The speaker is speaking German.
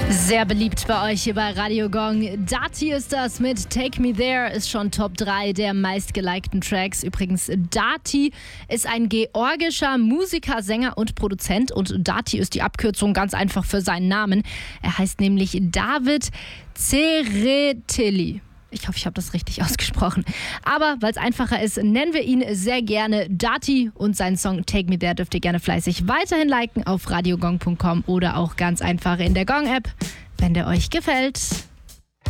Sehr beliebt bei euch hier bei Radio Gong. Dati ist das mit Take Me There, ist schon Top 3 der meistgelikten Tracks. Übrigens, Dati ist ein georgischer Musiker, Sänger und Produzent. Und Dati ist die Abkürzung ganz einfach für seinen Namen. Er heißt nämlich David Tsereteli. Ich hoffe, ich habe das richtig ausgesprochen. Aber weil es einfacher ist, nennen wir ihn sehr gerne Dati. Und seinen Song Take Me There dürft ihr gerne fleißig weiterhin liken auf radiogong.com oder auch ganz einfach in der Gong-App, wenn der euch gefällt.